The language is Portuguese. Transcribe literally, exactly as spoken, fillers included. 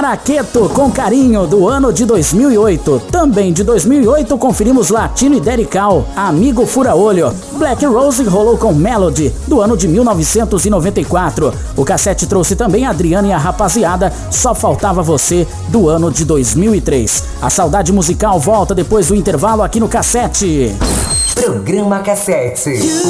Araqueto com Carinho, do ano de dois mil e oito. Também de dois mil e oito conferimos Latino e Derical, Amigo Fura Olho. Black Rose rolou com Melody, do ano de mil novecentos e noventa e quatro. O cassete trouxe também Adriana e a Rapaziada, Só Faltava Você, do ano de dois mil e três. A saudade musical volta depois do intervalo aqui no Cassete. Programa Cassete.